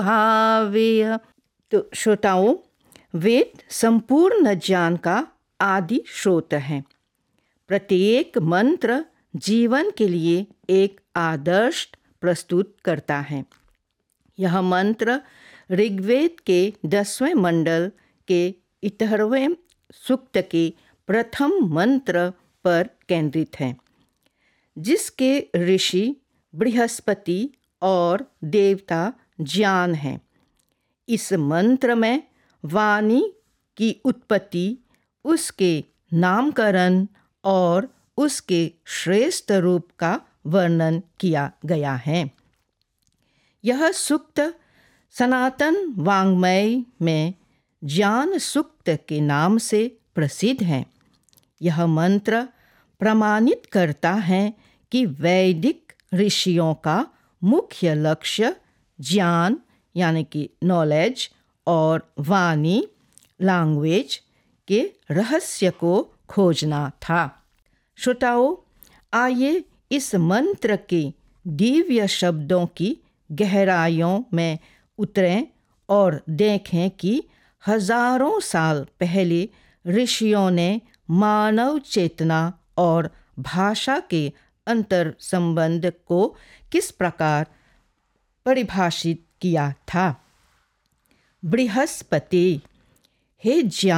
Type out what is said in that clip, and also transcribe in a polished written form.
भावेय। तो श्रोताओं, वेद संपूर्ण ज्ञान का आदि स्रोत है। प्रत्येक मंत्र जीवन के लिए एक आदर्श प्रस्तुत करता है। यह मंत्र ऋग्वेद के 10वें मंडल के 11वें सूक्त के प्रथम मंत्र पर केंद्रित है, जिसके ऋषि बृहस्पति और देवता ज्ञान हैं। इस मंत्र में वाणी की उत्पत्ति, उसके नामकरण और उसके श्रेष्ठ रूप का वर्णन किया गया है। यह सूक्त सनातन वाङ्मय में ज्ञान सूक्त के नाम से प्रसिद्ध है। यह मंत्र प्रमाणित करता है कि वैदिक ऋषियों का मुख्य लक्ष्य ज्ञान यानी कि नॉलेज और वाणी लैंग्वेज के रहस्य को खोजना था। श्रोताओं, आइए इस मंत्र के दिव्य शब्दों की गहराइयों में उतरें और देखें कि हजारों साल पहले ऋषियों ने मानव चेतना और भाषा के अंतर संबंध को किस प्रकार परिभाषित किया था। बृहस्पति, हे ज्ञान